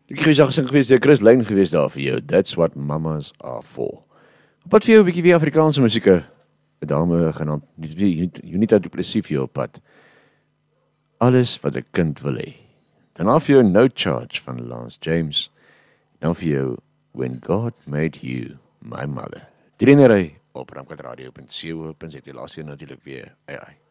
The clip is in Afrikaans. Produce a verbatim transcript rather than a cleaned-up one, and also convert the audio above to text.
Ek het gesing gewees, die Chris Lane gewees daar vir jou. That's what mamas are for. Op pad vir jou 'n bietjie weer Afrikaanse musieke. 'n Dame genaamd Junita Du Plessis vir jou op pad. Alles wat 'n kind wil hê. Daarna vir jou No Charge van Lance James. Dan vir jou When God Made You My Mother. Trainery op ramkat radio punt co punt za. Die laaste natuurlik weer. Ai ai.